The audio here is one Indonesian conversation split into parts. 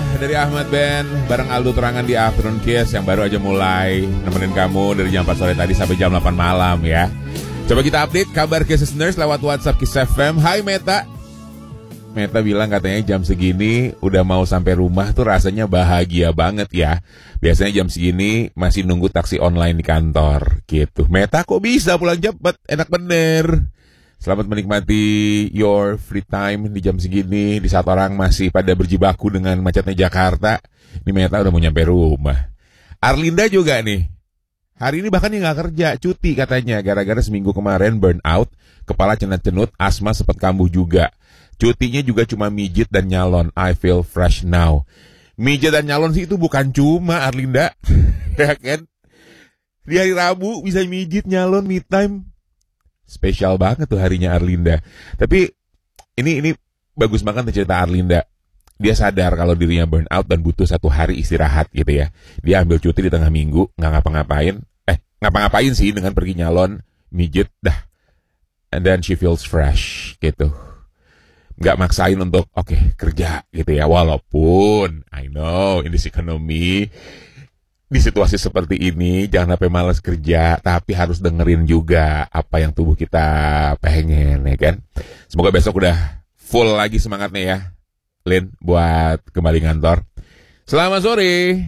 dari Ahmad Ben bareng Aldo Terangan di Afternoon Kiss yang baru aja mulai nemenin kamu dari jam 4 sore tadi sampai jam 8 malam ya. Coba kita update kabar Kiss Listeners lewat WhatsApp Kiss FM. Hai Meta. Meta bilang katanya jam segini udah mau sampai rumah tuh rasanya bahagia banget ya. Biasanya jam segini masih nunggu taksi online di kantor gitu. Meta kok bisa pulang cepet, enak bener. Selamat menikmati your free time di jam segini, di saat orang masih pada berjibaku dengan macetnya Jakarta. Ini Meta udah mau nyampe rumah. Arlinda juga nih. Hari ini bahkan dia gak kerja, cuti katanya. Gara-gara seminggu kemarin burn out, kepala cenut-cenut, asma sempat kambuh juga. Cutinya juga cuma mijit dan nyalon. I feel fresh now. Mijit dan nyalon sih itu bukan cuma Arlinda. Ya kan? Di hari Rabu bisa mijit, nyalon, me time. Spesial banget tuh harinya Arlinda. Tapi ini bagus banget cerita Arlinda. Dia sadar kalau dirinya burn out dan butuh 1 hari istirahat gitu ya. Dia ambil cuti di tengah minggu, nggak ngapa-ngapain. Ngapa-ngapain sih dengan pergi nyalon, mijit, dah. And then she feels fresh gitu. Nggak maksain untuk kerja gitu ya. Walaupun I know in this economy, di situasi seperti ini jangan sampai malas kerja, tapi harus dengerin juga apa yang tubuh kita pengen ya kan. Semoga besok udah full lagi semangatnya ya Lin buat kembali kantor. Selamat sore.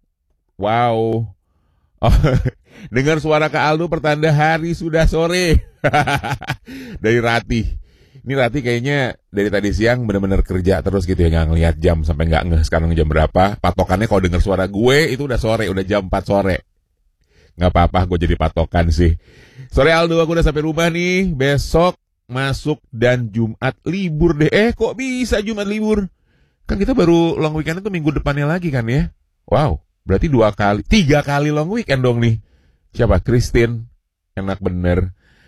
Wow. Dengar suara Kak Aldo pertanda hari sudah sore. Dari Rati. Ini Rati kayaknya dari tadi siang benar-benar kerja terus gitu ya, nggak ngelihat jam sampai nggak ngeh sekarang jam berapa. Patokannya kalau dengar suara gue itu udah sore, udah jam 4 sore. Nggak apa-apa, gue jadi patokan sih. Sore Aldo, aku udah sampai rumah nih. Besok masuk dan Jumat libur deh. Kok bisa Jumat libur? Kan kita baru long weekend itu minggu depannya lagi kan ya. Wow, berarti 3 kali long weekend dong nih. Siapa? Christine. Enak bener.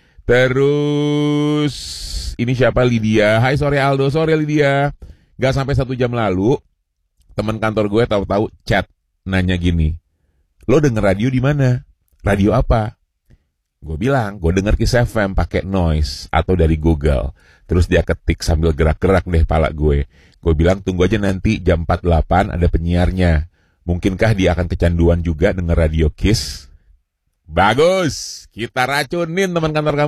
Terus ini siapa? Lydia. Hai sore Aldo, sore Lydia. Gak sampai 1 jam lalu teman kantor gue tahu-tahu chat nanya gini, lo denger radio di mana? Radio apa? Gue bilang gue denger Kiss FM pakai noise atau dari Google. Terus dia ketik sambil gerak-gerak deh pala gue. Gue bilang tunggu aja nanti jam 48 ada penyiarnya. Mungkinkah dia akan kecanduan juga denger radio Kiss? Bagus, kita racunin teman kantor kamu.